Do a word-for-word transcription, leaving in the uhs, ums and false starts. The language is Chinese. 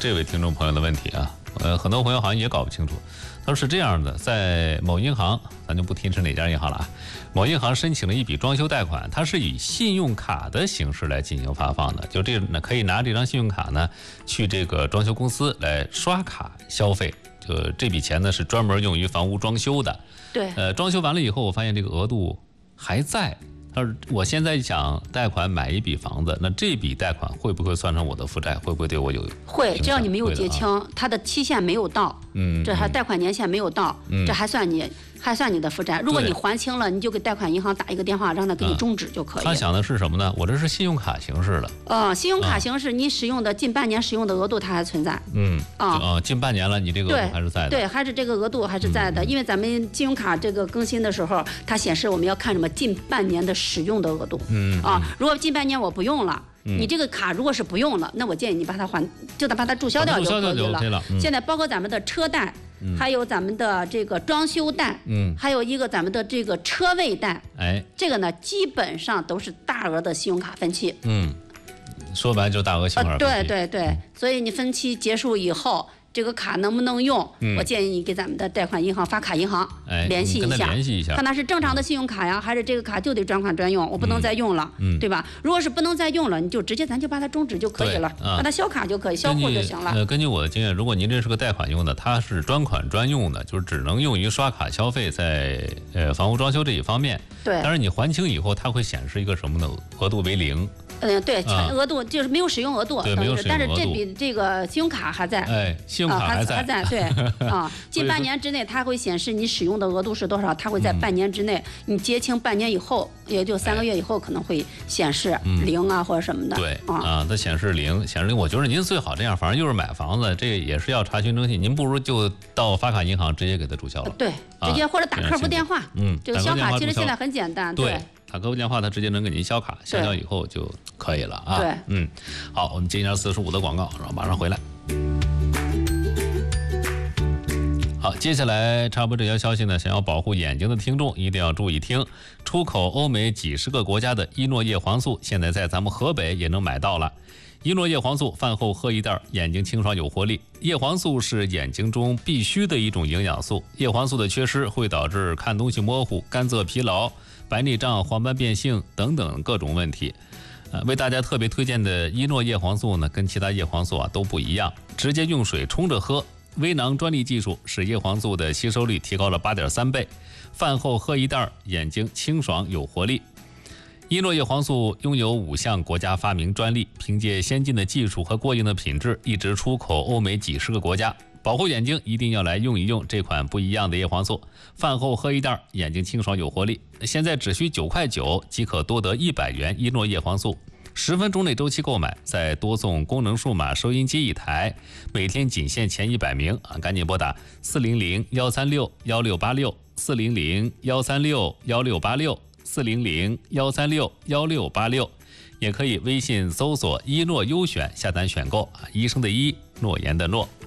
这位听众朋友的问题啊，呃，很多朋友好像也搞不清楚。他说是这样的，在某银行，咱就不提是哪家银行了啊，某银行申请了一笔装修贷款，它是以信用卡的形式来进行发放的，就这可以拿这张信用卡呢，去这个装修公司来刷卡消费。就这笔钱呢是专门用于房屋装修的。 对。 呃，装修完了以后，我发现这个额度还在。他说我现在想贷款买一笔房子，那这笔贷款会不会算成我的负债？会不会对我有影响？ 会，只要你没有结清，啊、它的期限没有到， 嗯， 这还贷款年限没有到，嗯、这还算你还算你的负债。如果你还清了，你就给贷款银行打一个电话，让他给你终止就可以。 他想的是什么呢？我这是信用卡形式的。 呃，信用卡形式，你使用的近半年使用的额度它还存在。 嗯啊啊，近半年了，你这个额度还是在的。 对，还是这个额度还是在的，因为咱们信用卡这个更新的时候，它显示我们要看什么近半年的使用的额度。 嗯啊，如果近半年我不用了。你这个卡如果是不用了，那我建议你把它还，就得把它注销掉就可以了。 了嗯、现在包括咱们的车贷，嗯、还有咱们的这个装修贷， 嗯， 还有一个咱们的这个车位贷， 哎， 这个呢基本上都是大额的信用卡分期。 嗯，说白了就是大额信用卡分期。 呃、对对对，嗯、所以你分期结束以后。这个卡能不能用？嗯、我建议你给咱们的贷款银行发卡银行、 哎、 联系一下， 联系一下， 看它是正常的信用卡呀，还是这个卡就得专款专用，我不能再用了， 嗯、 对吧？如果是不能再用了，你就直接咱就把它终止就可以了， 啊、 把它销卡就可以，销户就行了。 呃，根据我的经验，如果您这是个贷款用的，它是专款专用的，就是只能用于刷卡消费在呃房屋装修这一方面。 对。 但是你还清以后，它会显示一个什么呢？额度为零。 嗯，对，额度就是没有使用额度， 对，没有使用额度。 但是这笔这个信用卡还在， 哎，信用卡还在， 还在，对啊，近半年之内它会显示你使用的额度是多少，它会在半年之内，你结清半年以后，也就三个月以后可能会显示零啊或者什么的。 对啊，它显示零，显示零。我觉得您最好这样，反正就是买房子，这也是要查询征信，您不如就到发卡银行直接给它注销了。 对，直接或者打客服电话。 嗯， 这个销卡其实现在很简单。 对。打客服电话，他直接能给您销卡，销掉以后就可以了啊。 对， 嗯，好，我们接一下四十五的广告，然后马上回来。好，接下来插播这条消息呢，想要保护眼睛的听众一定要注意听。出口欧美几十个国家的伊诺叶黄素，现在在咱们河北也能买到了。伊诺叶黄素饭后喝一袋，眼睛清爽有活力。叶黄素是眼睛中必须的一种营养素，叶黄素的缺失会导致看东西模糊、干涩疲劳、白内障、黄斑变性等等各种问题。呃，为大家特别推荐的伊诺叶黄素呢，跟其他叶黄素啊都不一样，直接用水冲着喝。微囊专利技术使叶黄素的吸收率提高了 八点三倍，饭后喝一袋，眼睛清爽有活力。伊诺叶黄素拥有五项国家发明专利，凭借先进的技术和过硬的品质，一直出口欧美几十个国家。保护眼睛一定要来用一用这款不一样的叶黄素，饭后喝一袋，眼睛清爽有活力。现在只需九块九即可多得一百元伊诺叶黄素，十分钟内周期购买，再多送功能数码收音机一台，每天仅限前一百名啊！赶紧拨打四零零幺三六幺六八六四零零幺三六幺六八六四零零幺三六幺六八六，也可以微信搜索伊诺优选下单选购啊，医生的医，诺言的诺。